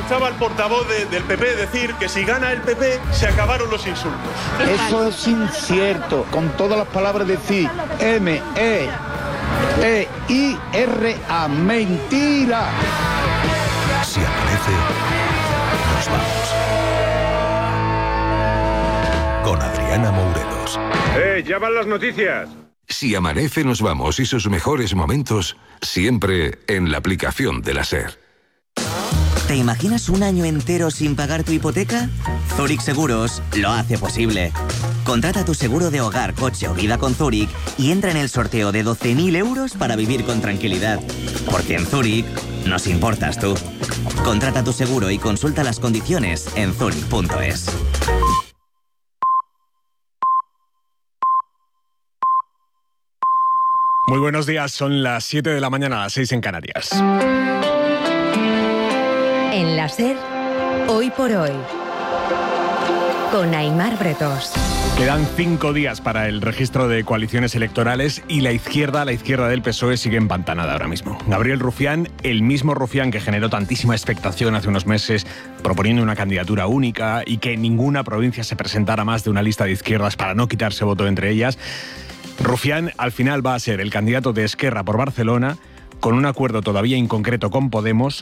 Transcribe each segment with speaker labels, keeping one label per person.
Speaker 1: escuchaba al portavoz del PP decir que si gana el PP se acabaron los insultos.
Speaker 2: Eso es incierto. Con todas las palabras decir MEETIRA. Mentira.
Speaker 3: Si amanece, nos vamos. Con Adriana Mourelos.
Speaker 4: Ya van las noticias.
Speaker 3: Si amanece, nos vamos y sus mejores momentos siempre en la aplicación de la SER.
Speaker 5: ¿Te imaginas un año entero sin pagar tu hipoteca? Zurich Seguros lo hace posible. Contrata tu seguro de hogar, coche o vida con Zurich y entra en el sorteo de 12.000 euros para vivir con tranquilidad. Porque en Zurich nos importas tú. Contrata tu seguro y consulta las condiciones en zurich.es.
Speaker 6: Muy buenos días, son las 7 de la mañana, las 6 en Canarias.
Speaker 7: En la SER, hoy por hoy, con Aimar Bretos.
Speaker 6: Quedan 5 días para el registro de coaliciones electorales y la izquierda del PSOE sigue empantanada ahora mismo. Gabriel Rufián, el mismo Rufián que generó tantísima expectación hace unos meses proponiendo una candidatura única y que en ninguna provincia se presentara más de una lista de izquierdas para no quitarse voto entre ellas, Rufián al final va a ser el candidato de Esquerra por Barcelona, con un acuerdo todavía inconcreto con Podemos,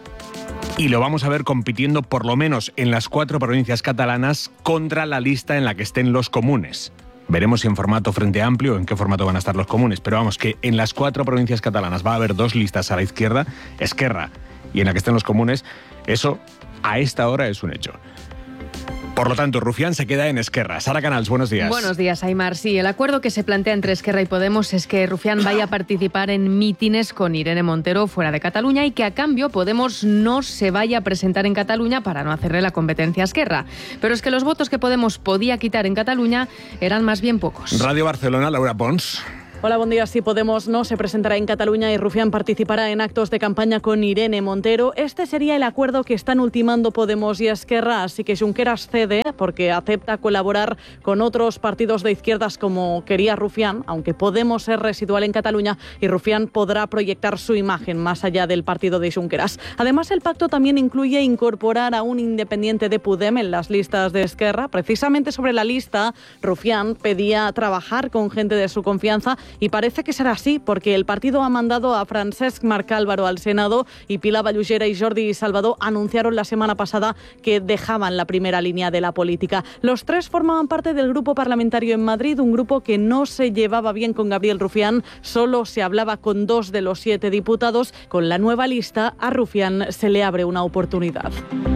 Speaker 6: y lo vamos a ver compitiendo por lo menos en las 4 provincias catalanas contra la lista en la que estén los comunes. Veremos si en formato Frente Amplio o en qué formato van a estar los comunes, pero vamos, que en las 4 provincias catalanas va a haber 2 listas a la izquierda, Esquerra, y en la que estén los comunes. Eso a esta hora es un hecho. Por lo tanto, Rufián se queda en Esquerra. Sara Canals, buenos días.
Speaker 8: Buenos días, Aimar. Sí, el acuerdo que se plantea entre Esquerra y Podemos es que Rufián vaya a participar en mítines con Irene Montero fuera de Cataluña y que a cambio Podemos no se vaya a presentar en Cataluña para no hacerle la competencia a Esquerra. Pero es que los votos que Podemos podía quitar en Cataluña eran más bien pocos.
Speaker 6: Radio Barcelona, Laura Pons.
Speaker 9: Hola, buen día. Sí, Podemos no se presentará en Cataluña y Rufián participará en actos de campaña con Irene Montero. Este sería el acuerdo que están ultimando Podemos y Esquerra, así que Junqueras cede porque acepta colaborar con otros partidos de izquierdas como quería Rufián, aunque Podemos es residual en Cataluña y Rufián podrá proyectar su imagen más allá del partido de Junqueras. Además, el pacto también incluye incorporar a un independiente de Podem en las listas de Esquerra. Precisamente sobre la lista, Rufián pedía trabajar con gente de su confianza. Y parece que será así, porque el partido ha mandado a Francesc Marc Álvaro al Senado y Pilar Vallugera y Jordi Salvador anunciaron la semana pasada que dejaban la primera línea de la política. Los 3 formaban parte del grupo parlamentario en Madrid, un grupo que no se llevaba bien con Gabriel Rufián, solo se hablaba con 2 de los 7 diputados. Con la nueva lista, a Rufián se le abre una oportunidad.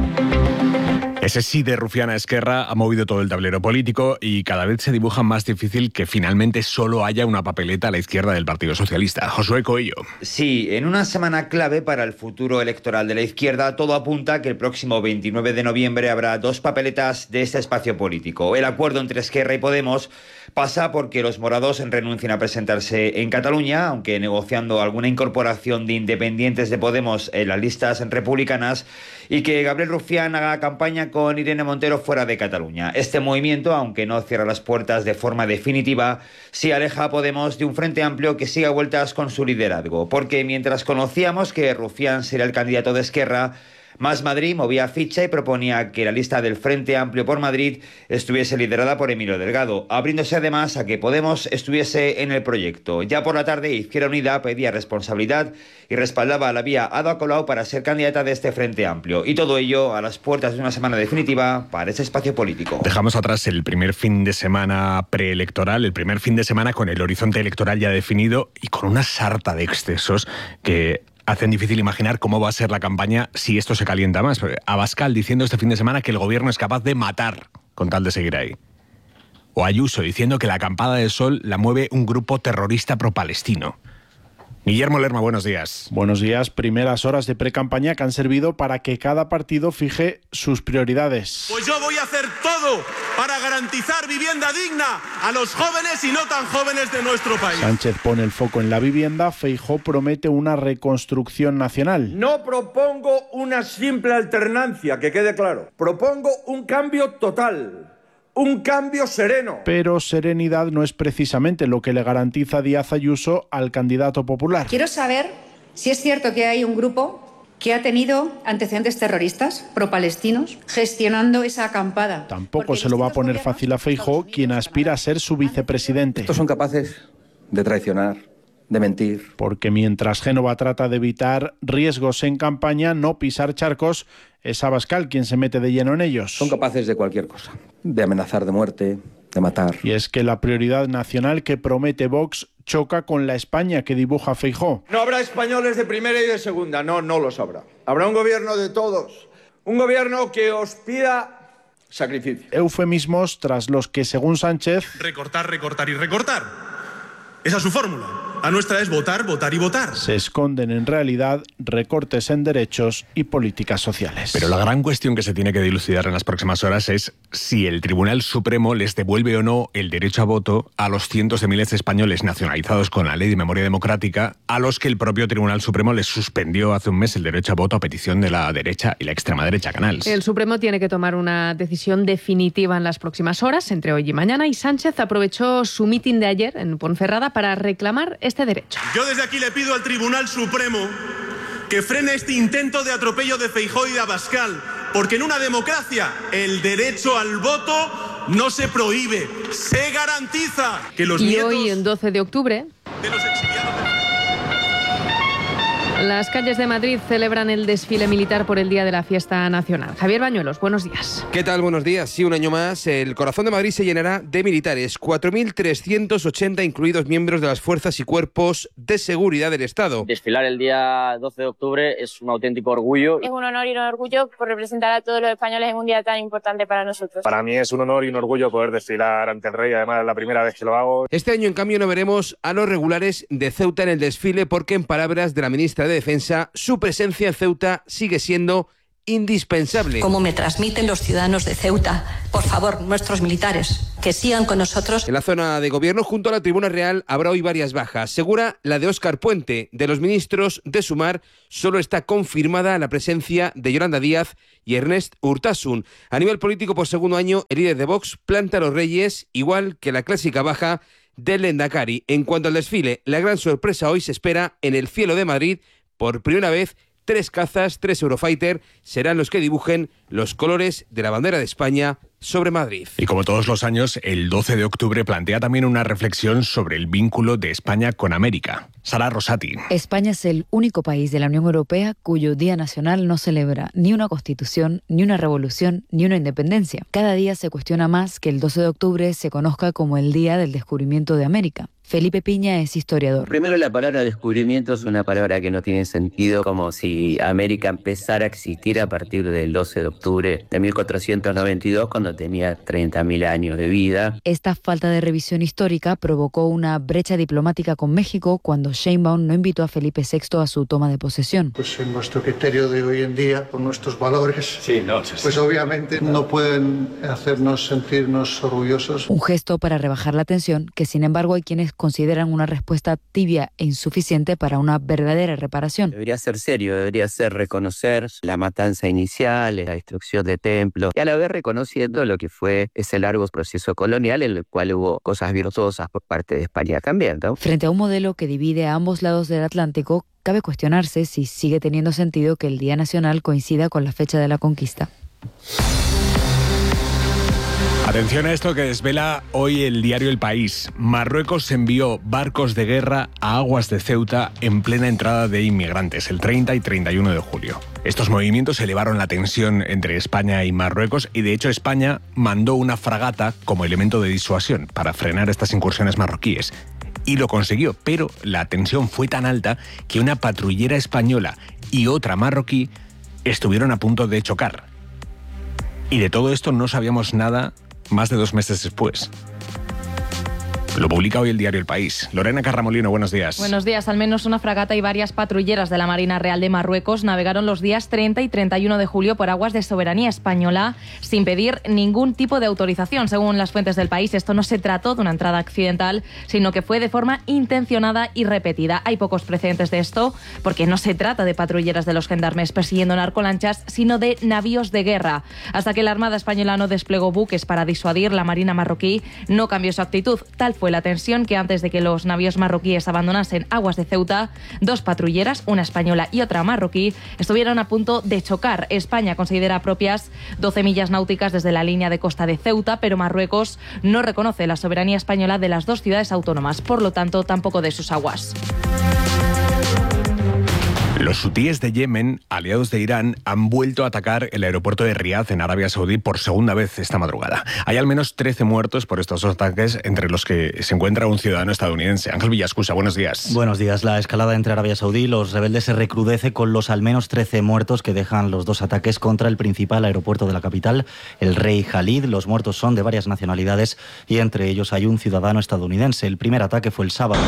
Speaker 6: Ese sí de Rufián a Esquerra ha movido todo el tablero político y cada vez se dibuja más difícil que finalmente solo haya una papeleta a la izquierda del Partido Socialista. Josué Coello.
Speaker 10: Sí, en una semana clave para el futuro electoral de la izquierda, todo apunta a que el próximo 29 de noviembre habrá 2 papeletas de este espacio político. El acuerdo entre Esquerra y Podemos pasa porque los morados renuncien a presentarse en Cataluña, aunque negociando alguna incorporación de independientes de Podemos en las listas republicanas, y que Gabriel Rufián haga campaña con Irene Montero fuera de Cataluña. Este movimiento, aunque no cierra las puertas de forma definitiva, sí aleja a Podemos de un Frente Amplio que siga vueltas con su liderazgo, porque mientras conocíamos que Rufián sería el candidato de Esquerra, Más Madrid movía ficha y proponía que la lista del Frente Amplio por Madrid estuviese liderada por Emilio Delgado, abriéndose además a que Podemos estuviese en el proyecto. Ya por la tarde, Izquierda Unida pedía responsabilidad y respaldaba a la vía Ada Colau para ser candidata de este Frente Amplio. Y todo ello a las puertas de una semana definitiva para ese espacio político.
Speaker 6: Dejamos atrás el primer fin de semana preelectoral, el primer fin de semana con el horizonte electoral ya definido y con una sarta de excesos que hacen difícil imaginar cómo va a ser la campaña si esto se calienta más. Abascal diciendo este fin de semana que el gobierno es capaz de matar con tal de seguir ahí. O Ayuso diciendo que la acampada de Sol la mueve un grupo terrorista pro-palestino. Guillermo Lerma, buenos días.
Speaker 11: Buenos días. Primeras horas de precampaña que han servido para que cada partido fije sus prioridades.
Speaker 1: Pues yo voy a hacer todo para garantizar vivienda digna a los jóvenes y no tan jóvenes de nuestro país.
Speaker 11: Sánchez pone el foco en la vivienda, Feijóo promete una reconstrucción nacional.
Speaker 12: No propongo una simple alternancia, que quede claro. Propongo un cambio total. Un cambio sereno.
Speaker 11: Pero serenidad no es precisamente lo que le garantiza Díaz Ayuso al candidato popular.
Speaker 13: Quiero saber si es cierto que hay un grupo que ha tenido antecedentes terroristas pro-palestinos, gestionando esa acampada.
Speaker 11: Tampoco se lo va a poner fácil a Feijóo, quien aspira a ser su vicepresidente.
Speaker 14: Estos son capaces de traicionar, de mentir.
Speaker 11: Porque mientras Génova trata de evitar riesgos en campaña, no pisar charcos, es Abascal quien se mete de lleno en ellos.
Speaker 14: Son capaces de cualquier cosa, de amenazar de muerte, de matar.
Speaker 11: Y es que la prioridad nacional que promete Vox choca con la España que dibuja Feijóo.
Speaker 12: No habrá españoles de primera y de segunda, no los habrá. Habrá un gobierno de todos, un gobierno que os pida sacrificio.
Speaker 11: Eufemismos tras los que, según Sánchez...
Speaker 1: Recortar, recortar y recortar. Esa es su fórmula. La nuestra es votar, votar y votar.
Speaker 11: Se esconden en realidad recortes en derechos y políticas sociales.
Speaker 6: Pero la gran cuestión que se tiene que dilucidar en las próximas horas es si el Tribunal Supremo les devuelve o no el derecho a voto a los cientos de miles de españoles nacionalizados con la Ley de Memoria Democrática, a los que el propio Tribunal Supremo les suspendió hace un mes el derecho a voto a petición de la derecha y la extrema derecha, Canals.
Speaker 8: El Supremo tiene que tomar una decisión definitiva en las próximas horas, entre hoy y mañana, y Sánchez aprovechó su mitin de ayer en Ponferrada para reclamar este derecho.
Speaker 1: Yo desde aquí le pido al Tribunal Supremo que frene este intento de atropello de Feijóo y de Abascal, porque en una democracia el derecho al voto no se prohíbe, se garantiza. Que los nietos...
Speaker 8: Y hoy, en 12 de octubre...
Speaker 1: de los exiliados...
Speaker 8: Las calles de Madrid celebran el desfile militar por el Día de la Fiesta Nacional. Javier Bañuelos, buenos días.
Speaker 15: ¿Qué tal? Buenos días. Sí, un año más, el corazón de Madrid se llenará de militares. 4.380 incluidos miembros de las fuerzas y cuerpos de seguridad del Estado.
Speaker 16: Desfilar el día 12 de octubre es un auténtico orgullo.
Speaker 17: Es un honor y un orgullo por representar a todos los españoles en un día tan importante para nosotros.
Speaker 18: Para mí es un honor y un orgullo poder desfilar ante el rey, además es la primera vez que lo hago.
Speaker 15: Este año, en cambio, no veremos a los regulares de Ceuta en el desfile porque, en palabras de la ministra de Defensa, su presencia en Ceuta sigue siendo indispensable.
Speaker 19: Como me transmiten los ciudadanos de Ceuta, por favor, nuestros militares, que sigan con nosotros.
Speaker 15: En la zona de gobierno, junto a la Tribuna Real, habrá hoy varias bajas. Segura la de Óscar Puente. De los ministros de Sumar, solo está confirmada la presencia de Yolanda Díaz y Ernest Urtasun. A nivel político, por segundo año, el líder de Vox planta a los Reyes, igual que la clásica baja del Lehendakari. En cuanto al desfile, la gran sorpresa hoy se espera en el cielo de Madrid. Por primera vez, 3 cazas, 3 Eurofighter serán los que dibujen los colores de la bandera de España sobre Madrid.
Speaker 6: Y como todos los años, el 12 de octubre plantea también una reflexión sobre el vínculo de España con América. Sara Rosati.
Speaker 20: España es el único país de la Unión Europea cuyo Día Nacional no celebra ni una constitución, ni una revolución, ni una independencia. Cada día se cuestiona más que el 12 de octubre se conozca como el Día del Descubrimiento de América. Felipe Piña es historiador.
Speaker 21: Primero, la palabra descubrimiento es una palabra que no tiene sentido, como si América empezara a existir a partir del 12 de octubre de 1492, cuando tenía 30.000 años de vida.
Speaker 20: Esta falta de revisión histórica provocó una brecha diplomática con México cuando Sheinbaum no invitó a Felipe VI a su toma de posesión.
Speaker 22: Pues en nuestro criterio de hoy en día, con nuestros valores, pues obviamente no pueden hacernos sentirnos orgullosos.
Speaker 20: Un gesto para rebajar la tensión, que sin embargo hay quienes consideran una respuesta tibia e insuficiente para una verdadera reparación.
Speaker 21: Debería ser serio, debería ser reconocer la matanza inicial, la destrucción de templos, y a la vez reconociendo lo que fue ese largo proceso colonial en el cual hubo cosas virtuosas por parte de España también, ¿no?
Speaker 20: Frente a un modelo que divide a ambos lados del Atlántico, cabe cuestionarse si sigue teniendo sentido que el Día Nacional coincida con la fecha de la conquista.
Speaker 6: Atención a esto que desvela hoy el diario El País. Marruecos envió barcos de guerra a aguas de Ceuta en plena entrada de inmigrantes, el 30 y 31 de julio. Estos movimientos elevaron la tensión entre España y Marruecos y, de hecho, España mandó una fragata como elemento de disuasión para frenar estas incursiones marroquíes. Y lo consiguió, pero la tensión fue tan alta que una patrullera española y otra marroquí estuvieron a punto de chocar. Y de todo esto no sabíamos nada más de 2 meses después. Lo publica hoy el diario El País. Lorena Carramolino, buenos días.
Speaker 23: Buenos días. Al menos una fragata y varias patrulleras de la Marina Real de Marruecos navegaron los días 30 y 31 de julio por aguas de soberanía española sin pedir ningún tipo de autorización. Según las fuentes del País, esto no se trató de una entrada accidental, sino que fue de forma intencionada y repetida. Hay pocos precedentes de esto, porque no se trata de patrulleras de los gendarmes persiguiendo narcolanchas, sino de navíos de guerra. Hasta que la Armada Española no desplegó buques para disuadir, la Marina marroquí no cambió su actitud. Tal fue la tensión que antes de que los navíos marroquíes abandonasen aguas de Ceuta, 2 patrulleras, una española y otra marroquí, estuvieron a punto de chocar. España considera propias 12 millas náuticas desde la línea de costa de Ceuta, pero Marruecos no reconoce la soberanía española de las 2 ciudades autónomas, por lo tanto tampoco de sus aguas.
Speaker 6: Los hutíes de Yemen, aliados de Irán, han vuelto a atacar el aeropuerto de Riad, en Arabia Saudí, por segunda vez esta madrugada. Hay al menos 13 muertos por estos ataques, entre los que se encuentra un ciudadano estadounidense. Ángel Villascusa, buenos días.
Speaker 2: Buenos días. La escalada entre Arabia Saudí y los rebeldes se recrudece con los al menos 13 muertos que dejan los 2 ataques contra el principal aeropuerto de la capital, el Rey Khalid. Los muertos son de varias nacionalidades y entre ellos hay un ciudadano estadounidense. El primer ataque fue el sábado.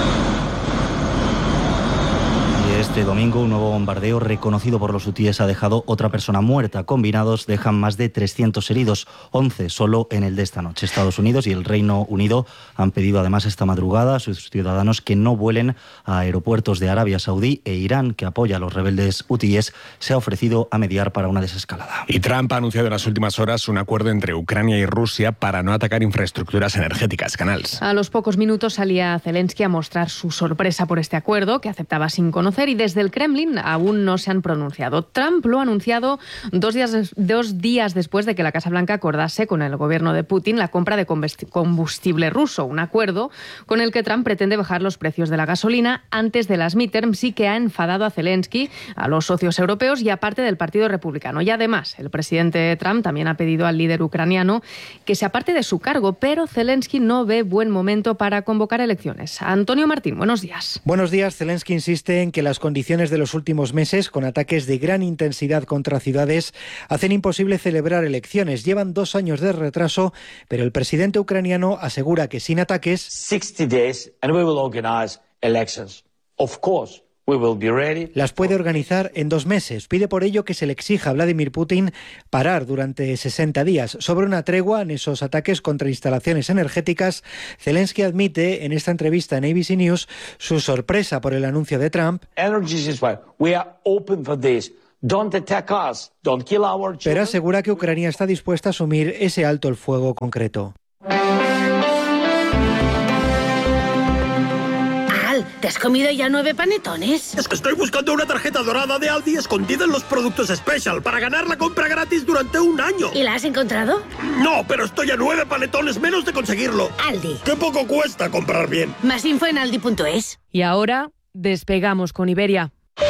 Speaker 2: Este domingo, un nuevo bombardeo reconocido por los hutíes ha dejado otra persona muerta. Combinados dejan más de 300 heridos, 11 solo en el de esta noche. Estados Unidos y el Reino Unido han pedido además esta madrugada a sus ciudadanos que no vuelen a aeropuertos de Arabia Saudí, e Irán, que apoya a los rebeldes hutíes, se ha ofrecido a mediar para una desescalada.
Speaker 6: Y Trump ha anunciado en las últimas horas un acuerdo entre Ucrania y Rusia para no atacar infraestructuras energéticas. Canals.
Speaker 8: A los pocos minutos salía Zelensky a mostrar su sorpresa por este acuerdo, que aceptaba sin conocer, y desde el Kremlin aún no se han pronunciado. Trump lo ha anunciado 2 días después de que la Casa Blanca acordase con el gobierno de Putin la compra de combustible ruso, un acuerdo con el que Trump pretende bajar los precios de la gasolina antes de las midterms, y que ha enfadado a Zelensky, a los socios europeos y a parte del Partido Republicano. Y además, el presidente Trump también ha pedido al líder ucraniano que se aparte de su cargo, pero Zelensky no ve buen momento para convocar elecciones. Antonio Martín, buenos días.
Speaker 3: Buenos días. Zelensky insiste en que las condiciones de los últimos meses, con ataques de gran intensidad contra ciudades, hacen imposible celebrar elecciones. Llevan 2 años de retraso, pero el presidente ucraniano asegura que sin ataques
Speaker 4: 60 days and we will organize elections. Of course. We will be ready.
Speaker 3: Las puede organizar en 2 meses. Pide por ello que se le exija a Vladimir Putin parar durante 60 días. Sobre una tregua en esos ataques contra instalaciones energéticas, Zelensky admite en esta entrevista en ABC News su sorpresa por el anuncio de Trump.
Speaker 4: We are open for this. Don't attack us. Don't kill our children.
Speaker 3: Pero asegura que Ucrania está dispuesta a asumir ese alto el fuego concreto.
Speaker 24: ¿Te has comido ya 9 panetones?
Speaker 25: Es que estoy buscando una tarjeta dorada de Aldi escondida en los productos Special para ganar la compra gratis durante 1 año.
Speaker 24: ¿Y la has encontrado?
Speaker 25: No, pero estoy a 9 panetones menos de conseguirlo.
Speaker 24: Aldi.
Speaker 25: ¡Qué poco cuesta comprar bien!
Speaker 24: Más info en aldi.es.
Speaker 8: Y ahora despegamos con Iberia.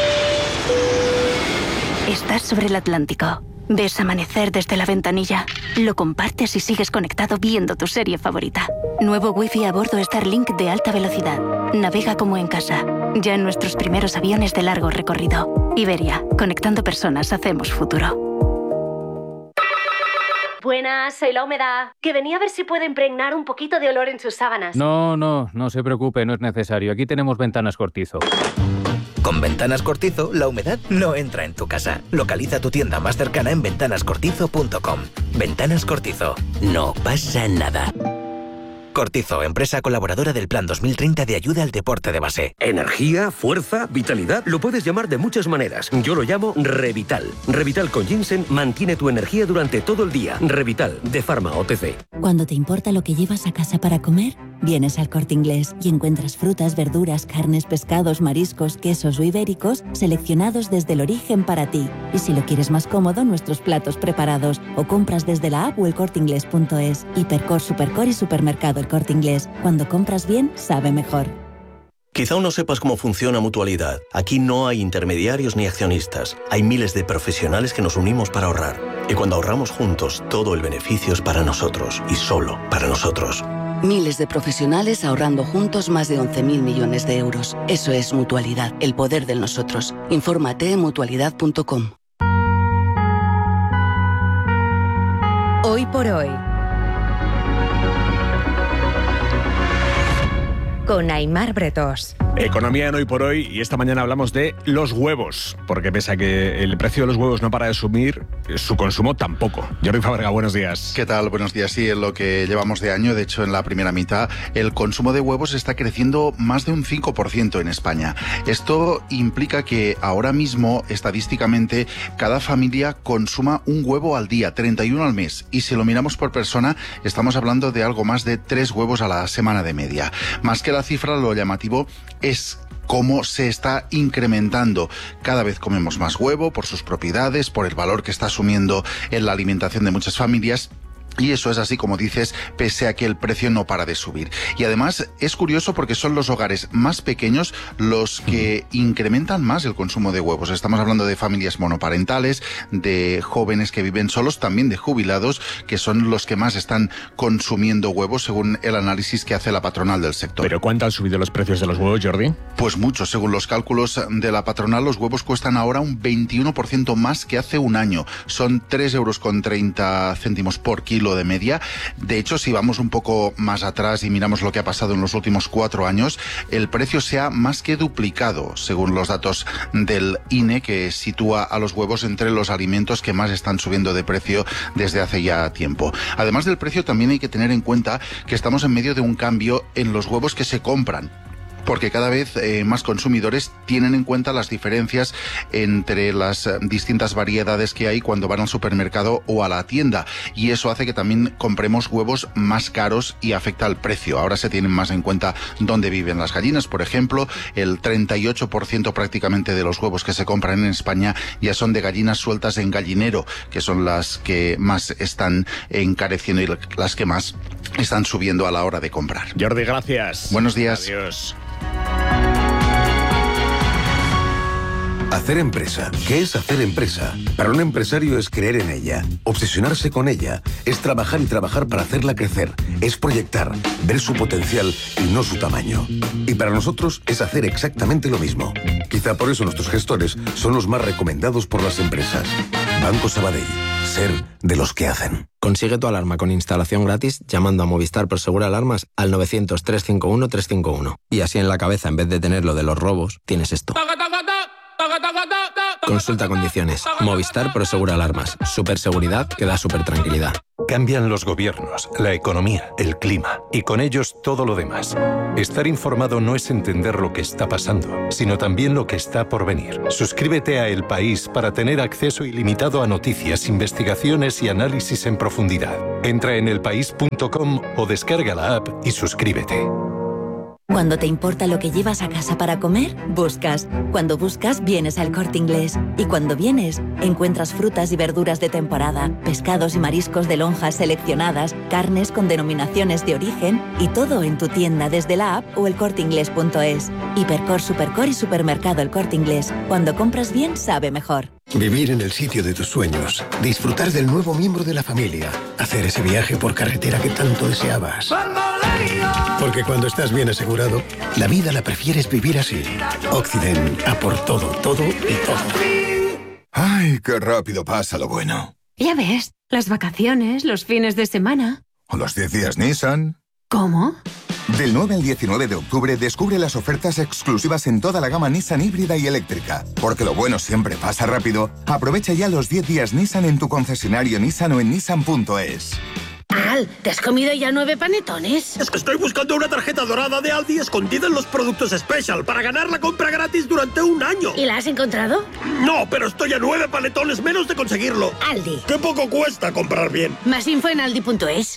Speaker 26: Estás sobre el Atlántico. Ves amanecer desde la ventanilla. Lo compartes y sigues conectado viendo tu serie favorita. Nuevo Wi-Fi a bordo Starlink de alta velocidad. Navega como en casa. Ya en nuestros primeros aviones de largo recorrido. Iberia, conectando personas, hacemos futuro.
Speaker 27: Buenas, soy La Humedad. Que venía a ver si puedo impregnar un poquito de olor en sus sábanas.
Speaker 28: No se preocupe, no es necesario. Aquí tenemos Ventanas Cortizo.
Speaker 29: Con Ventanas Cortizo, la humedad no entra en tu casa. Localiza tu tienda más cercana en ventanascortizo.com. Ventanas Cortizo. No pasa nada. Cortizo, empresa colaboradora del Plan 2030 de ayuda al deporte de base.
Speaker 30: Energía, fuerza, vitalidad, lo puedes llamar de muchas maneras. Yo lo llamo Revital. Revital con ginseng mantiene tu energía durante todo el día. Revital, de Pharma OTC.
Speaker 31: Cuando te importa lo que llevas a casa para comer, vienes al Corte Inglés y encuentras frutas, verduras, carnes, pescados, mariscos, quesos o ibéricos seleccionados desde el origen para ti. Y si lo quieres más cómodo, nuestros platos preparados, o compras desde la app o el corteinglés.es. Hipercor, Supercor y Supermercado El Corte Inglés. Cuando compras bien, sabe mejor.
Speaker 30: Quizá aún no sepas cómo funciona Mutualidad. Aquí no hay intermediarios ni accionistas. Hay miles de profesionales que nos unimos para ahorrar. Y cuando ahorramos juntos, todo el beneficio es para nosotros y solo para nosotros.
Speaker 32: Miles de profesionales ahorrando juntos más de 11.000 millones de euros. Eso es Mutualidad, el poder del nosotros. Infórmate en mutualidad.com.
Speaker 7: Hoy por hoy. Con Aimar Bretós.
Speaker 6: Economía en Hoy por Hoy, y esta mañana hablamos de los huevos, porque pese a que el precio de los huevos no para de subir, su consumo tampoco. Jordi Fábrega, buenos días.
Speaker 1: ¿Qué tal? Buenos días. Sí, en lo que llevamos de año, de hecho en la primera mitad, el consumo de huevos está creciendo más de un 5% en España. Esto implica que ahora mismo, estadísticamente, cada familia consuma un huevo al día, 31 al mes, y si lo miramos por persona, estamos hablando de algo más de 3 huevos a la semana de media. Más que la cifra, lo llamativo es cómo se está incrementando. Cada vez comemos más huevo por sus propiedades, por el valor que está asumiendo en la alimentación de muchas familias. Y eso es así, como dices, pese a que el precio no para de subir. Y además es curioso porque son los hogares más pequeños los que incrementan más el consumo de huevos. Estamos hablando de familias monoparentales, de jóvenes que viven solos, también de jubilados, que son los que más están consumiendo huevos, según el análisis que hace la patronal del sector.
Speaker 6: ¿Pero cuánto han subido los precios de los huevos, Jordi?
Speaker 1: Pues mucho. Según los cálculos de la patronal, los huevos cuestan ahora un 21% más que hace un año. Son 3,30 € por kilo de media. De hecho, si vamos un poco más atrás y miramos lo que ha pasado en los últimos 4 años, el precio se ha más que duplicado, según los datos del INE, que sitúa a los huevos entre los alimentos que más están subiendo de precio desde hace ya tiempo. Además del precio, también hay que tener en cuenta que estamos en medio de un cambio en los huevos que se compran, porque cada vez más consumidores tienen en cuenta las diferencias entre las distintas variedades que hay cuando van al supermercado o a la tienda, y eso hace que también compremos huevos más caros y afecta al precio. Ahora se tienen más en cuenta dónde viven las gallinas, por ejemplo. El 38% prácticamente de los huevos que se compran en España ya son de gallinas sueltas en gallinero, que son las que más están encareciendo y las que más están subiendo a la hora de comprar.
Speaker 6: Jordi, gracias.
Speaker 1: Buenos días.
Speaker 6: Adiós.
Speaker 5: Hacer empresa. ¿Qué es hacer empresa? Para un empresario es creer en ella, obsesionarse con ella, es trabajar y trabajar para hacerla crecer, es proyectar, ver su potencial y no su tamaño. Y para nosotros es hacer exactamente lo mismo. Quizá por eso nuestros gestores son los más recomendados por las empresas. Banco Sabadell. Ser de los que hacen.
Speaker 9: Consigue tu alarma con instalación gratis llamando a Movistar Prosegur Alarmas al 900-351-351. Y así en la cabeza, en vez de tener lo de los robos, tienes esto. Consulta condiciones. Movistar Prosegur Alarmas. Superseguridad que da supertranquilidad.
Speaker 10: Cambian los gobiernos, la economía, el clima y con ellos todo lo demás. Estar informado no es entender lo que está pasando, sino también lo que está por venir. Suscríbete a El País para tener acceso ilimitado a noticias, investigaciones y análisis en profundidad. Entra en elpaís.com o descarga la app y suscríbete.
Speaker 31: Cuando te importa lo que llevas a casa para comer, buscas. Cuando buscas, vienes al Corte Inglés. Y cuando vienes, encuentras frutas y verduras de temporada, pescados y mariscos de lonjas seleccionadas, carnes con denominaciones de origen y todo en tu tienda desde la app o elcorteinglés.es. Hipercor, Supercor y Supermercado El Corte Inglés. Cuando compras bien, sabe mejor.
Speaker 11: Vivir en el sitio de tus sueños, disfrutar del nuevo miembro de la familia, hacer ese viaje por carretera que tanto deseabas. Porque cuando estás bien asegurado, la vida la prefieres vivir así. Occident, a por todo, todo y todo.
Speaker 12: Ay, qué rápido pasa lo bueno.
Speaker 24: Ya ves, las vacaciones, los fines de semana.
Speaker 12: O los 10 días Nissan.
Speaker 24: ¿Cómo?
Speaker 12: Del 9 al 19 de octubre descubre las ofertas exclusivas en toda la gama Nissan híbrida y eléctrica. Porque lo bueno siempre pasa rápido. Aprovecha ya los 10 días Nissan en tu concesionario Nissan o en nissan.es.
Speaker 24: Al, ¿te has comido ya 9 panetones?
Speaker 25: Es que estoy buscando una tarjeta dorada de Aldi escondida en los productos Special para ganar la compra gratis durante un año.
Speaker 24: ¿Y la has encontrado?
Speaker 25: No, pero estoy a 9 panetones menos de conseguirlo.
Speaker 24: Aldi.
Speaker 25: ¡Qué poco cuesta comprar bien!
Speaker 24: Más info en aldi.es.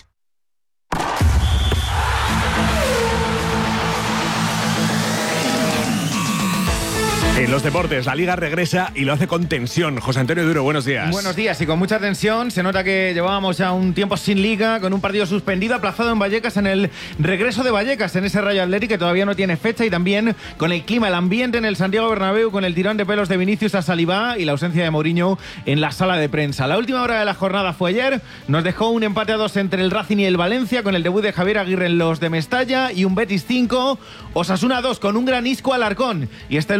Speaker 6: En los deportes, la Liga regresa y lo hace con tensión. José Antonio Duro, buenos días.
Speaker 13: Buenos días, y con mucha tensión. Se nota que llevábamos ya un tiempo sin Liga, con un partido suspendido, aplazado en Vallecas, en el regreso de Vallecas, en ese Rayo Athletic que todavía no tiene fecha, y también con el clima, el ambiente en el Santiago Bernabéu, con el tirón de pelos de Vinicius a Saliba y la ausencia de Mourinho en la sala de prensa. La última hora de la jornada fue ayer, nos dejó un empate a 2 entre el Racing y el Valencia, con el debut de Javier Aguirre en los de Mestalla, y un Betis 5, Osasuna 2, con un gran Isco Alarcón. Y este lunes, Aimar,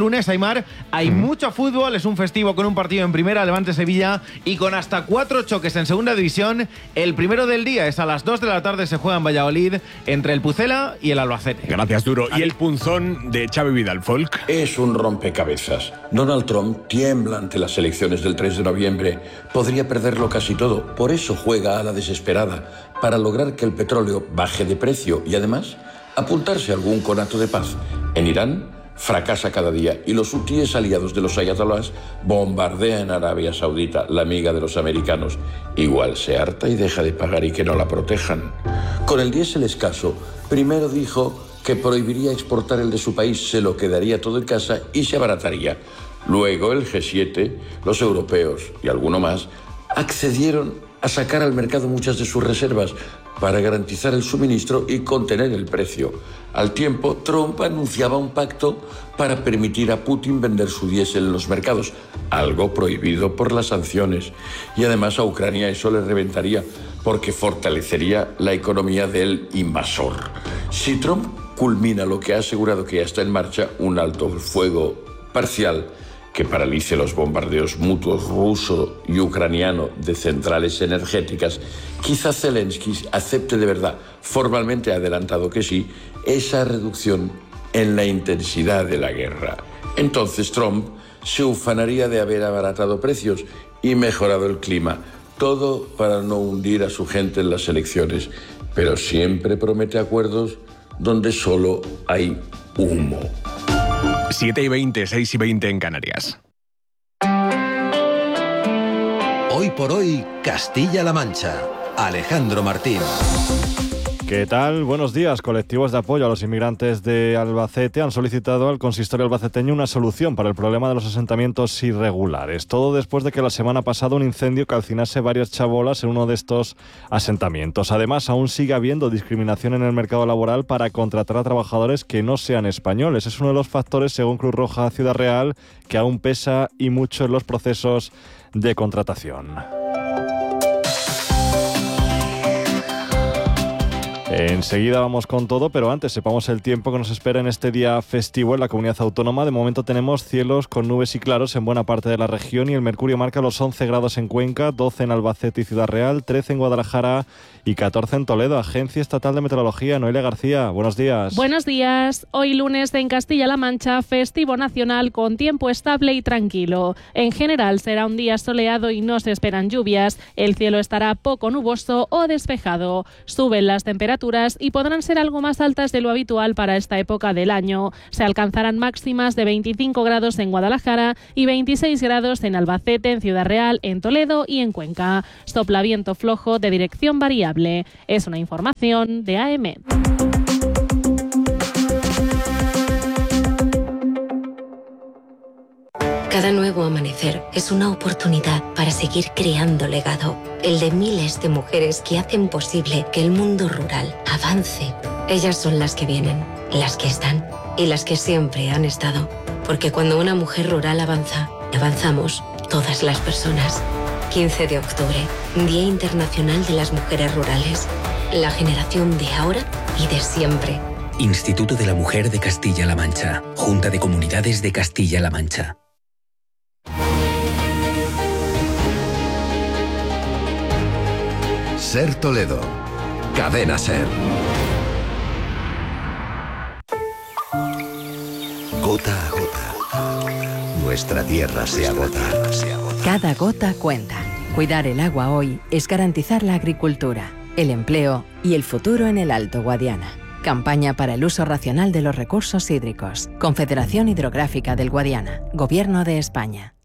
Speaker 13: Aymar, hay mucho fútbol, es un festivo con un partido en primera, Levante-Sevilla, y con hasta 4 choques en segunda división. El primero del día es a las 2 de la tarde, se juega en Valladolid entre el Pucela y el Albacete.
Speaker 6: Gracias, Duro. ¿Y el punzón de Xavi Vidal-Folk?
Speaker 2: Es un rompecabezas. Donald Trump tiembla ante las elecciones del 3 de noviembre. Podría perderlo casi todo. Por eso juega a la desesperada, para lograr que el petróleo baje de precio y además apuntarse a algún conato de paz. En Irán fracasa cada día y los hutíes aliados de los ayatolás bombardean Arabia Saudita, la amiga de los americanos. Igual se harta y deja de pagar y que no la protejan. Con el diésel escaso, primero dijo que prohibiría exportar el de su país, se lo quedaría todo en casa y se abarataría. Luego el G7, los europeos y alguno más accedieron a sacar al mercado muchas de sus reservas para garantizar el suministro y contener el precio. Al tiempo, Trump anunciaba un pacto para permitir a Putin vender su diésel en los mercados, algo prohibido por las sanciones. Y además a Ucrania eso le reventaría, porque fortalecería la economía del invasor. Si Trump culmina lo que ha asegurado que ya está en marcha, un alto el fuego parcial que paralice los bombardeos mutuos ruso y ucraniano de centrales energéticas, quizá Zelensky acepte de verdad, formalmente ha adelantado que sí, esa reducción en la intensidad de la guerra. Entonces Trump se ufanaría de haber abaratado precios y mejorado el clima, todo para no hundir a su gente en las elecciones, pero siempre promete acuerdos donde solo hay humo.
Speaker 6: 7:20, 6:20 en Canarias.
Speaker 4: Hoy por hoy, Castilla-La Mancha. Alejandro Martín.
Speaker 14: ¿Qué tal? Buenos días. Colectivos de apoyo a los inmigrantes de Albacete han solicitado al consistorio albaceteño una solución para el problema de los asentamientos irregulares. Todo después de que la semana pasada un incendio calcinase varias chabolas en uno de estos asentamientos. Además, aún sigue habiendo discriminación en el mercado laboral para contratar a trabajadores que no sean españoles. Es uno de los factores, según Cruz Roja Ciudad Real, que aún pesa y mucho en los procesos de contratación. Enseguida vamos con todo, pero antes sepamos el tiempo que nos espera en este día festivo en la comunidad autónoma. De momento tenemos cielos con nubes y claros en buena parte de la región y el mercurio marca los 11 grados en Cuenca, 12 en Albacete y Ciudad Real, 13 en Guadalajara y 14 en Toledo. Agencia Estatal de Meteorología, Noelia García, buenos días.
Speaker 15: Buenos días. Hoy lunes en Castilla-La Mancha, festivo nacional con tiempo estable y tranquilo. En general será un día soleado y no se esperan lluvias. El cielo estará poco nuboso o despejado. Suben las temperaturas y podrán ser algo más altas de lo habitual para esta época del año. Se alcanzarán máximas de 25 grados en Guadalajara y 26 grados en Albacete, en Ciudad Real, en Toledo y en Cuenca. Sopla viento flojo de dirección variable. Es una información de AEMET.
Speaker 16: Cada nuevo amanecer es una oportunidad para seguir creando legado, el de miles de mujeres que hacen posible que el mundo rural avance. Ellas son las que vienen, las que están y las que siempre han estado. Porque cuando una mujer rural avanza, avanzamos todas las personas. 15 de octubre, Día Internacional de las Mujeres Rurales. La generación de ahora y de siempre.
Speaker 17: Instituto de la Mujer de Castilla-La Mancha. Junta de Comunidades de Castilla-La Mancha.
Speaker 4: Ser Toledo. Cadena Ser. Gota a gota, nuestra tierra se agota.
Speaker 18: Cada gota cuenta. Cuidar el agua hoy es garantizar la agricultura, el empleo y el futuro en el Alto Guadiana. Campaña para el uso racional de los recursos hídricos. Confederación Hidrográfica del Guadiana. Gobierno de España.